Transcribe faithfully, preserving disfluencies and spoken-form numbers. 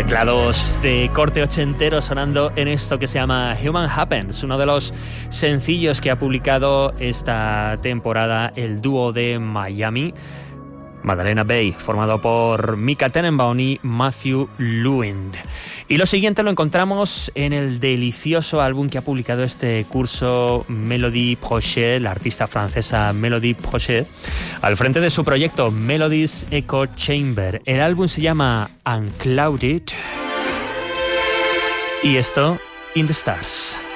Teclados de corte ochentero sonando en esto que se llama Human Happens, uno de los sencillos que ha publicado esta temporada el dúo de Miami, Madalena Bay, formado por Mika Tenenbaum y Matthew Lewin. Y lo siguiente lo encontramos en el delicioso álbum que ha publicado este curso Melody Project, la artista francesa Melody Project, al frente de su proyecto Melodies Echo Chamber. El álbum se llama Unclouded y esto, In the Stars.